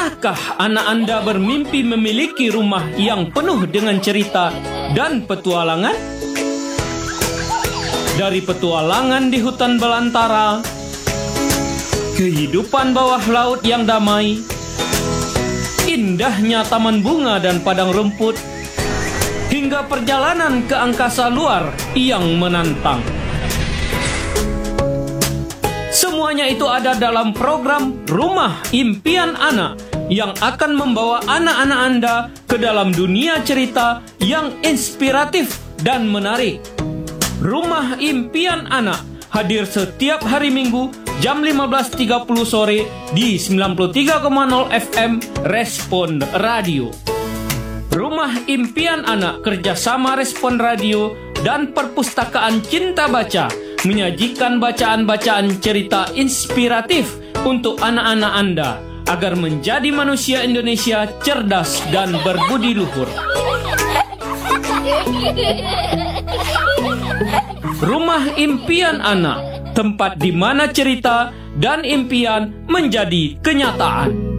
Pernahkah anak Anda bermimpi memiliki rumah yang penuh dengan cerita dan petualangan? Dari petualangan di hutan belantara, kehidupan bawah laut yang damai, indahnya taman bunga dan padang rumput, hingga perjalanan ke angkasa luar yang menantang. Semuanya itu ada dalam program Rumah Impian Anak yang akan membawa anak-anak Anda ke dalam dunia cerita yang inspiratif dan menarik. Rumah Impian Anak hadir setiap hari Minggu jam 15.30 sore di 93,0 FM Respon Radio. Rumah Impian Anak kerjasama Respon Radio dan Perpustakaan Cinta Baca menyajikan bacaan-bacaan cerita inspiratif untuk anak-anak Anda agar menjadi manusia Indonesia cerdas dan berbudi luhur. Rumah Impian Anak, tempat di mana cerita dan impian menjadi kenyataan.